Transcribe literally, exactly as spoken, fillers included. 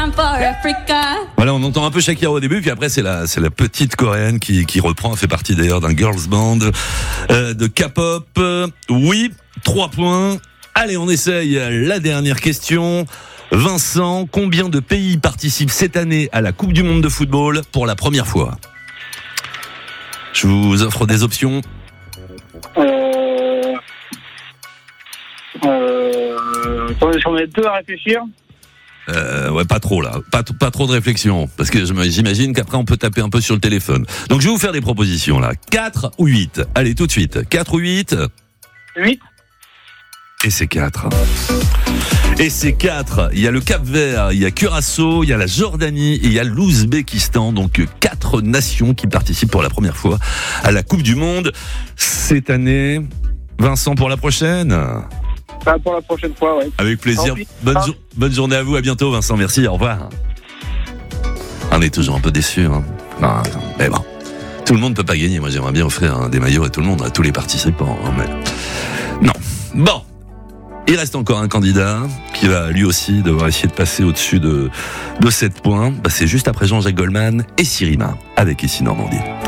Voilà, on entend un peu Shakira au début, puis après c'est la c'est la petite coréenne qui qui reprend, elle fait partie d'ailleurs d'un girls band euh, de K-pop. Euh, oui, trois points. Allez, on essaye la dernière question. Vincent, combien de pays participent cette année à la Coupe du Monde de football pour la première fois? Je vous offre des options. Euh... Euh... Attendez, j'en ai deux à réfléchir. Euh, ouais, pas trop là, pas, pas trop de réflexion, parce que j'imagine qu'après on peut taper un peu sur le téléphone. Donc je vais vous faire des propositions là. quatre ou huit? Allez, tout de suite. quatre ou huit? huit. Et c'est quatre. Et c'est quatre. Il y a le Cap-Vert, il y a Curaçao, il y a la Jordanie et il y a l'Ouzbékistan. Donc quatre nations qui participent pour la première fois à la Coupe du Monde cette année. Vincent, pour la prochaine? Bah, pour la prochaine fois, ouais. Avec plaisir. Bonne, jo- bonne journée à vous. À bientôt, Vincent. Merci. Au revoir. On est toujours un peu déçus. Hein. Non, mais bon. Tout le monde peut pas gagner. Moi, j'aimerais bien offrir hein, des maillots à tout le monde, à tous les participants. Hein, mais... Non. Bon. Il reste encore un candidat qui va lui aussi devoir essayer de passer au-dessus de, de sept points. Bah, c'est juste après Jean-Jacques Goldman et Sirima avec Ici Normandie.